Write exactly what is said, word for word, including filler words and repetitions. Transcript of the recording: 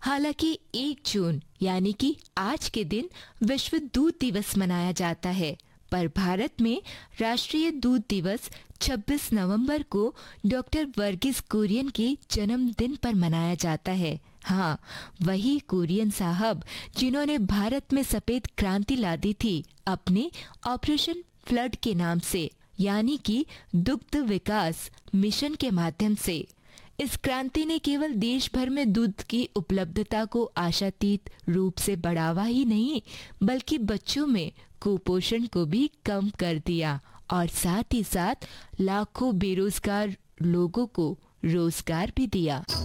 हालांकि एक जून यानी कि आज के दिन विश्व दूध दिवस मनाया जाता है, पर भारत में राष्ट्रीय दूध दिवस छब्बीस नवंबर को डॉक्टर वर्गीस कुरियन के जन्मदिन पर मनाया जाता है। हाँ, वही कुरियन साहब जिन्होंने भारत में सफेद क्रांति ला दी थी अपने ऑपरेशन फ्लड के नाम से, यानी कि दुग्ध विकास मिशन के माध्यम से। इस क्रांति ने केवल देश भर में दूध की उपलब्धता को आशातीत रूप से बढ़ावा ही नहीं, बल्कि बच्चों में कुपोषण को भी कम कर दिया और साथ ही साथ लाखों बेरोजगार लोगों को रोजगार भी दिया।